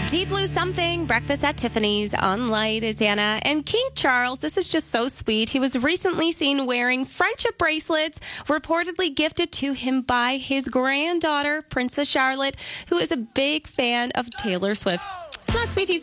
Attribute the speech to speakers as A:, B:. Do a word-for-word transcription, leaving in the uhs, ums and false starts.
A: Deep Blue Something, Breakfast at Tiffany's on Light. It's Anna. And King Charles, this is just so sweet. He was recently seen wearing friendship bracelets reportedly gifted to him by his granddaughter, Princess Charlotte, who is a big fan of Taylor Swift. It's not sweet. He's